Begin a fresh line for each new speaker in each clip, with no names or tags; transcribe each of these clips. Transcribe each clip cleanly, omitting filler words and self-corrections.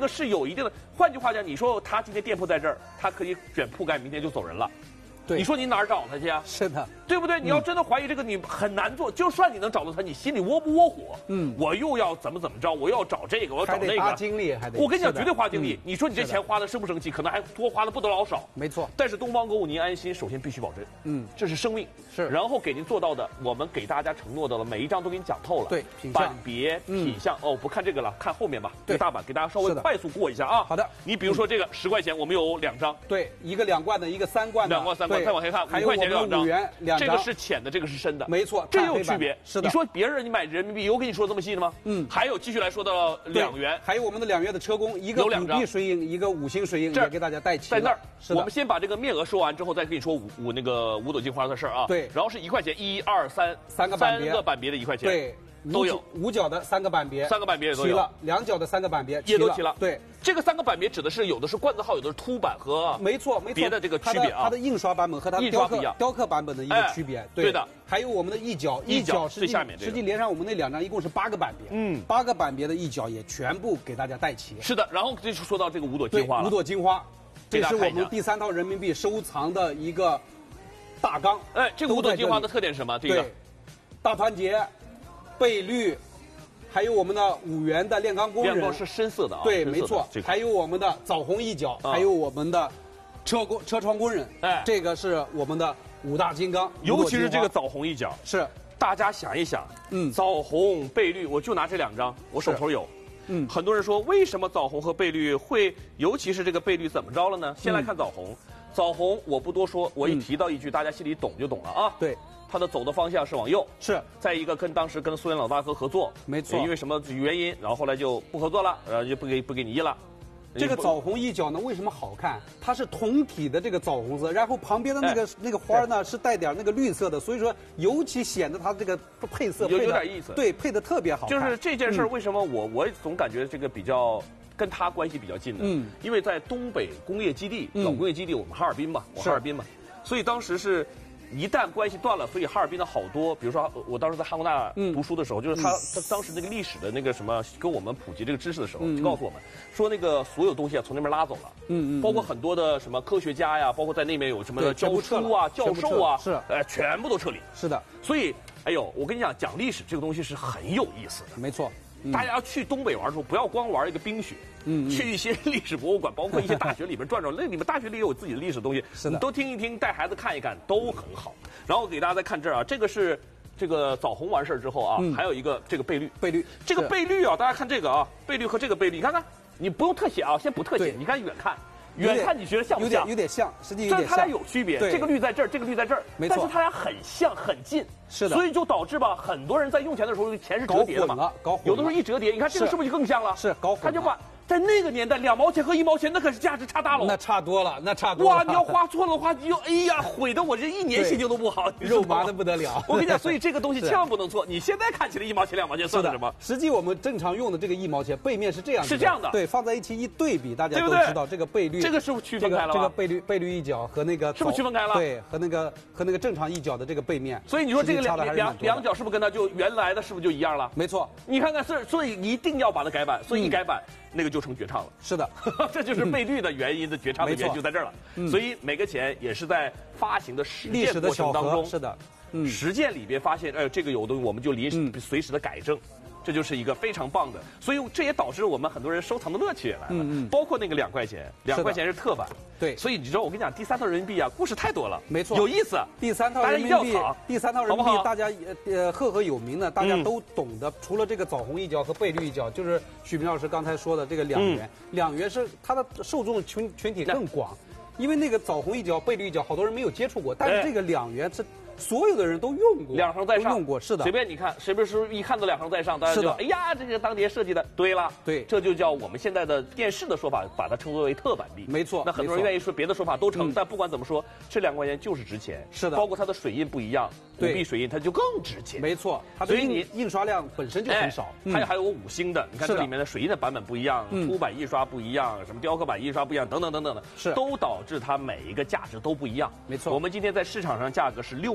个是有一定的。换句话讲，你说他今天店铺在这儿，他可以卷铺盖，明天就走人了。
对，
你说你哪儿找他去啊？
是的，
对不对？你要真的怀疑这个，你很难做。就算你能找到他，你心里窝不窝火？我又要怎么着？我要找这个，我要找那个。
还得花精力，还得。
我跟你讲，绝对花精力。你说你这钱花的生不生气？可能还多花的不得了少。
没错。
但是东方购物您安心，首先必须保真。这是生命。
是。
然后给您做到的，我们给大家承诺到了，每一张都给你讲透了。
对，
版别、品相。哦，不看这个了，看后面吧。对，大版给大家稍微快速过一下啊。
好的。
你比如说这个10块钱，我们有2张。
对，一个2罐的，一个3罐的。
2罐、3罐，再往下看，5块钱2张。
5元2张。
这个是浅的，这个是深的。
没错，
这有区别。
是的。
你说别人你买人民币有跟你说这么细的吗？还有继续来说到2元，
还有我们的2元的车工，一个5币水印，一个5星水印，也给大家带齐。
在那儿，
是的。
我们先把这个面额说完之后，再跟你说那个五朵金花的事儿啊。
对。
然后是1块钱，1、2、3
个版别
的1块钱。
对。
都有
5角的3个版别
，3个版别也都有
齐了，2角的3个版别
也都齐了。
对，
这个3个版别指的是有的是冠字号，有的是凸版和
没错
别的这个区别啊。
它的印刷版本和它雕刻版本的一个区别。
对的。
还有我们的一角
最下面这个，
实际连上我们那2张一共是8个版别。8个版别的一角也全部给大家带齐。
是的，然后就说到这个5朵金花了。
5朵金花，这是我们第3套人民币收藏的一个大纲。
哎，这个5朵金花的特点是什么？这个
大团结、倍率。还有我们的5元的炼钢工人，
炼钢是深色的啊，
对，没错。还有我们的枣红一角，还有我们的车窗工人，哎，这个是我们的5大金刚，
尤其是这个枣红一角，
是
大家想一想，枣红、倍率，我就拿这2张，我手头有。很多人说为什么枣红和倍率会，尤其是这个倍率怎么着了呢？先来看枣红，枣红我不多说，我一提到一句，大家心里懂就懂了啊。
对。
它的走的方向是往右，
是。
再一个，当时跟苏联老大哥合作，
没错，
因为什么原因，然后后来就不合作了，然后就不给你印了。
这个枣红一角呢，为什么好看？它是同体的这个枣红色，然后旁边的那个花呢是带点那个绿色的，所以说尤其显得它这个配色
有点意思，
对，配的特别好看。
就是这件事为什么我总感觉这个比较跟他关系比较近的，因为在东北工业基地，老工业基地，我们哈尔滨嘛，哈尔滨嘛，所以当时是。一旦关系断了，所以哈尔滨的好多，比如说我当时在哈工大读书的时候，就是他当时那个历史的那个什么，跟我们普及这个知识的时候，就告诉我们说那个所有东西啊从那边拉走了，包括很多的什么科学家呀，包括在那边有什么教书啊、教授啊，
是，
全部都撤离。
是的，
所以哎呦，我跟你讲，讲历史这个东西是很有意思的。
没错。
大家去东北玩的时候，不要光玩一个冰雪，去一些历史博物馆，包括一些大学里面转转，那里面大学里也有自己的历史东西，你都听一听，带孩子看一看，都很好。然后给大家再看这儿啊，这个是这个枣红完事儿之后啊，还有一个这个倍率，这个倍率啊，大家看这个啊，倍率和这个倍率，你看看，你不用特写啊，先不特写，你看远看。远看你觉得像不像？
有点像，实际有点像。
但是它俩有区别，这个绿在这儿，这个绿在这儿，
没错。
但是它俩很像，很近。
是的。
所以就导致吧，很多人在用钱的时候，钱是折叠的嘛，
搞混了。
有的时候一折叠，你看这个是不是就更像了？
是搞混了。
他就把在那个年代，2毛钱和1毛钱，那可是价值差大了。
那差多了，那差多了。
哇，你要花错了的话，你就哎呀，毁的我这1年心情都不好，
肉麻的不得了。
我跟你讲，所以这个东西千万不能错。你现在看起来1毛钱、2毛钱算什么？
实际我们正常用的这个1毛钱背面是这样的。
是这样的。
对，放在一起一对比，大家都知道这个倍率。
这个是不是区分开了？
这个倍率一角和那个
是不是区分开了？
对，和那个正常一角的这个背面。
所以你说这个两角是不是跟它就原来的是不是就一样了？
没错。
你看看，所以一定要把它改版，所以一改版。那个就成绝唱了，
是的，
这就是倍率的原因的绝唱的原因就在这儿了。所以每个钱也是在发行的实践过程当中，
是的，
实践里边发现，这个有东西我们就随时的改正。这就是一个非常棒的，所以这也导致我们很多人收藏的乐趣也来了。包括那个2块钱，2块钱是特版。
对，
所以你知道我跟你讲，第3套人民币啊，故事太多了，
没错，
有意思。
第3套人民币，大家赫赫有名的，大家都懂的。除了这个枣红一角和倍率一角，就是许明老师刚才说的这个2元，2元是它的受众群体更广，因为那个枣红一角、倍率一角，好多人没有接触过，但是这个2元是。所有的人都用过，
两行在上，
用过，是的。
随便你看，是不是一看到两行在上，大家就哎呀，这个当年设计的，对了，
对，
这就叫我们现在的电视的说法，把它称作为特版币。
没错，
那很多人愿意说别的说法都成，但不管怎么说，这2块钱就是值钱。
是的，
包括它的水印不一样，5币水印它就更值钱。
没错，所以你印刷量本身就很少。
还有5星的，你看这里面的水印的版本不一样，凸版印刷不一样，什么雕刻版印刷不一样，等等等等的，
是
都导致它每一个价值都不一样。
没错，
我们今天在市场上价格是6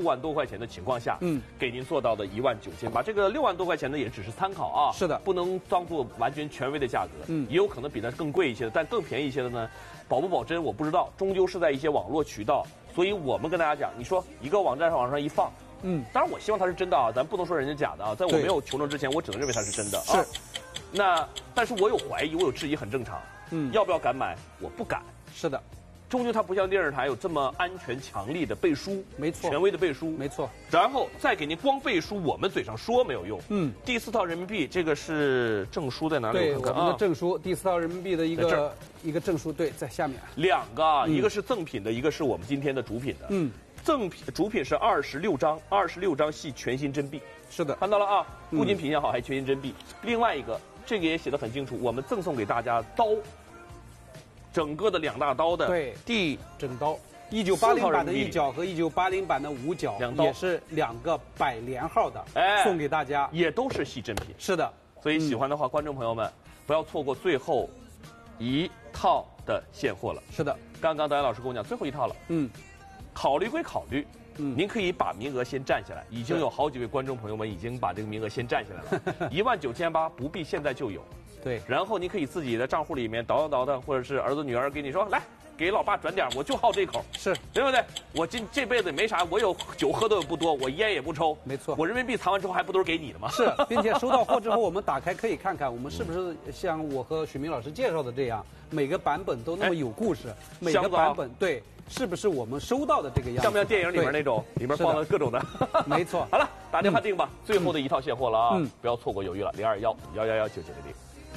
万多块钱的情况下，给您做到的19000八。这个6万多块钱呢，也只是参考啊，
是的，
不能当做完全权威的价格，也有可能比那更贵一些的，但更便宜一些的呢，保不保真我不知道，终究是在一些网络渠道，所以我们跟大家讲，你说一个网站上往上一放。当然我希望它是真的啊，咱不能说人家假的啊，在我没有求证之前，我只能认为它是真的啊。那但是我有怀疑，我有质疑，很正常。要不要敢买？我不敢。
是的，
终究它不像电视台有这么安全强力的背书，
没错，
权威的背书，
没错。然
后再给您光背书，我们嘴上说没有用。第4套人民币，这个是证书在哪里？
对，我们的证书，第4套人民币的一个证书，对，在下面。
2个啊，一个是赠品的，一个是我们今天的主品的。赠品主品是26张系全新真币。
是的，
看到了啊，不仅品相好，还全新真币。另外一个，这个也写得很清楚，我们赠送给大家刀，整个的2大刀的，
对，整刀，1980版的1角和1980版的5角，也是2个百连号的，送给大家，
也都是系真品。
是的，
所以喜欢的话，观众朋友们不要错过最后1套的现货了。
是的，刚
刚导演老师跟我讲，最后1套了。考虑归考虑，您可以把名额先占下来。已经有好几位观众朋友们已经把这个名额先占下来了，19800不必现在就有。
对，
然后您可以自己的账户里面倒腾，或者是儿子女儿给你说，来给老爸转点，我就好这口，
是
对不对？我这辈子没啥，我有酒喝的也不多，我烟也不抽，
没错。
我人民币藏完之后还不都是给你的吗？
是，并且收到货之后，我们打开可以看看，我们是不是像我和许明老师介绍的这样，每个版本都那么有故事，每个版本对。是不是我们收到的这个样子？
像不像电影里面那种，里面放了各种的？
没错。
好了，打电话订吧，最后的1套现货了啊！不要错过，犹豫了，0215111990。